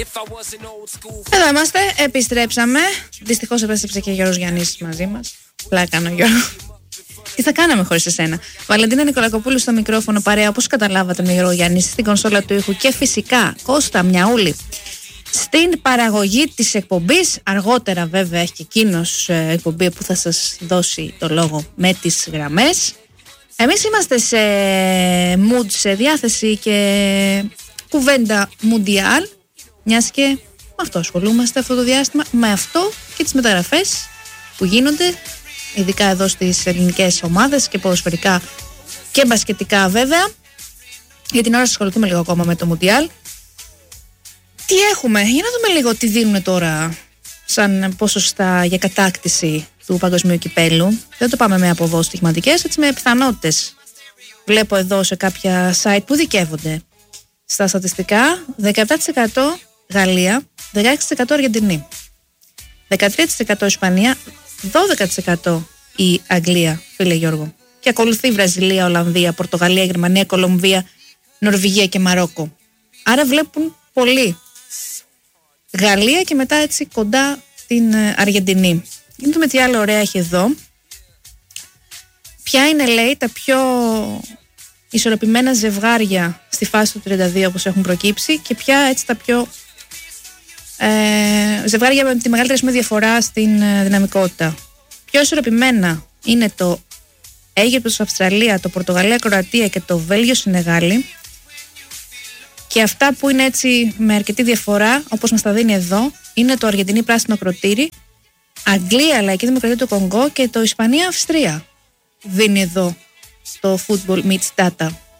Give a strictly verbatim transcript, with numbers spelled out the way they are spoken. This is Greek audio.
Εδώ είμαστε, επιστρέψαμε. Δυστυχώς επέστρεψε και ο Γιώργος Γιάννης μαζί μας. Πλάκα ο Γιώργο. Τι θα κάναμε χωρίς εσένα. Βαλεντίνα Νικολακοπούλου στο μικρόφωνο, παρέα όπως καταλάβατε με Γιώργο Γιάννη στην κονσόλα του ήχου και φυσικά Κώστα Μιαούλη στην παραγωγή της εκπομπής. Αργότερα βέβαια έχει και εκείνος εκπομπή που θα σας δώσει το λόγο με τις γραμμές. Εμείς είμαστε σε mood, σε διάθεση και κουβέντα μουντιάλ, μιας και με αυτό ασχολούμαστε αυτό το διάστημα, με αυτό και τις μεταγραφές που γίνονται, ειδικά εδώ στις ελληνικές ομάδες και ποδοσφαιρικά και μπασκετικά βέβαια. Για την ώρα σας ασχοληθούμε λίγο ακόμα με το μουντιάλ. Τι έχουμε, για να δούμε λίγο τι δίνουν τώρα σαν ποσοστά για κατάκτηση του παγκοσμίου κυπέλου. Δεν το πάμε με αποδόσεις στοιχηματικές, έτσι με πιθανότητες. Βλέπω εδώ σε κάποια site που δικεύονται στα στατιστικά, δεκαεπτά τοις εκατό Γαλλία, δεκαέξι τοις εκατό Αργεντινή, δεκατρία τοις εκατό Ισπανία, δώδεκα τοις εκατό η Αγγλία, φίλε Γιώργο. Και ακολουθεί Βραζιλία, Ολλανδία, Πορτογαλία, Γερμανία, Κολομβία, Νορβηγία και Μαρόκο. Άρα βλέπουν πολύ Γαλλία και μετά έτσι κοντά την Αργεντινή. Για να δούμε τι άλλο ωραία έχει εδώ. Ποια είναι, λέει, τα πιο ισορροπημένα ζευγάρια στη φάση του τριάντα δύο όπως έχουν προκύψει και ποια έτσι τα πιο ε, ζευγάρια με τη μεγαλύτερη διαφορά στην ε, δυναμικότητα. Πιο ισορροπημένα είναι το Αίγυπτος, Αυστραλία, το Πορτογαλία, Κροατία και το Βέλγιο, Σενεγάλη. Και αυτά που είναι έτσι με αρκετή διαφορά, όπως μας τα δίνει εδώ, είναι το Αργεντινή πράσινο κροτήρι, Αγγλία, Λαϊκή Δημοκρατία του Κονγκό και το Ισπανία, Αυστρία. Δίνει εδώ το Football Meets Data.